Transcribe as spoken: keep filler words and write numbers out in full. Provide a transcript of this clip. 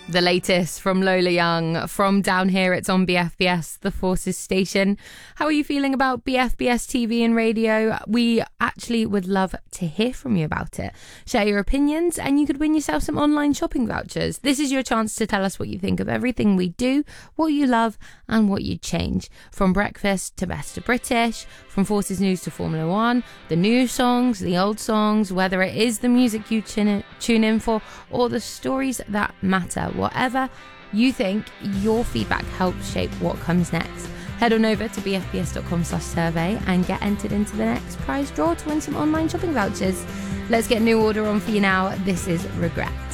The latest from Lola Young. From down here, it's on B F B S, the Forces station. How are you feeling about B F B S T V and radio? We actually would love to hear from you about it. Share your opinions and you could win yourself some online shopping vouchers. This is your chance to tell us what you think of everything we do, what you love and what you'd change. From breakfast to best of British, from Forces News to Formula One, the new songs, the old songs, whether it is the music you tune tune in for or the stories that matter. Whatever you think, your feedback helps shape what comes next. Head on over to bfbs.com slash survey and get entered into the next prize draw to win some online shopping vouchers. Let's get a new order on for you now. This is Regret.